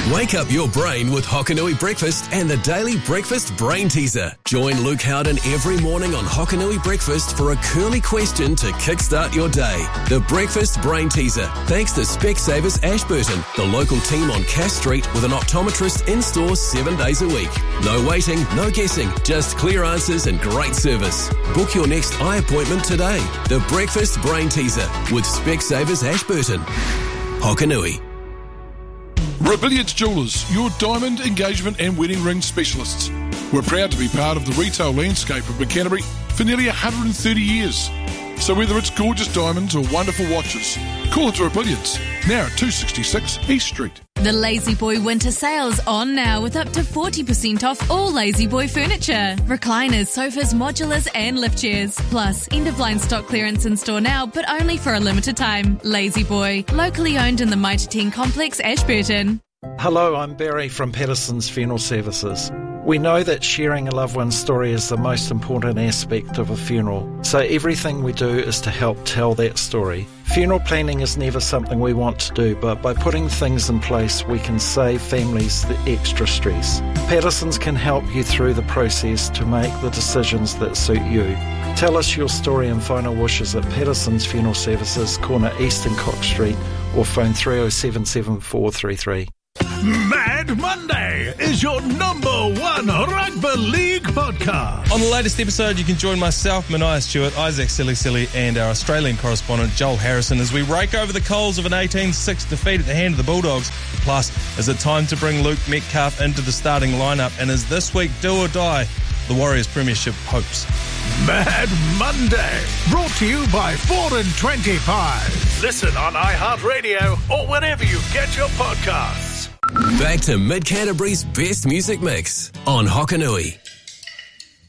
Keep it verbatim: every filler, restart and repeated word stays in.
Wake up your brain with Hokanui Breakfast and the Daily Breakfast Brain Teaser. Join Luke Howden every morning on Hokanui Breakfast for a curly question to kickstart your day. The Breakfast Brain Teaser, thanks to Specsavers Ashburton, the local team on Cass Street with an optometrist in-store seven days a week. No waiting, no guessing, just clear answers and great service. Book your next eye appointment today. The Breakfast Brain Teaser with Specsavers Ashburton. Hokanui. Rebellions Jewellers, your diamond, engagement and wedding ring specialists. We're proud to be part of the retail landscape of Canterbury for nearly one hundred thirty years. So whether it's gorgeous diamonds or wonderful watches, call it Rebellions, now at two sixty-six East Street. The Lazy Boy winter sale's on now with up to forty percent off all Lazy Boy furniture. Recliners, sofas, modulars and lift chairs. Plus, end-of-line stock clearance in store now, but only for a limited time. Lazy Boy, locally owned in the Mitre ten Complex, Ashburton. Hello, I'm Barry from Patterson's Funeral Services. We know that sharing a loved one's story is the most important aspect of a funeral, so everything we do is to help tell that story. Funeral planning is never something we want to do, but by putting things in place, we can save families the extra stress. Patterson's can help you through the process to make the decisions that suit you. Tell us your story and final wishes at Patterson's Funeral Services, corner East and Cox Street, or phone three oh seven seven four three three. Mad Monday is your number one rugby league podcast. On the latest episode, you can join myself, Mania Stewart, Isaac Silly Silly, and our Australian correspondent, Joel Harrison, as we rake over the coals of an eighteen six defeat at the hand of the Bulldogs. Plus, is it time to bring Luke Metcalf into the starting lineup? And is this week do or die the Warriors Premiership hopes? Mad Monday, brought to you by four and twenty-five. Listen on iHeartRadio or wherever you get your podcasts. Back to Mid Canterbury's best music mix on Hokanui.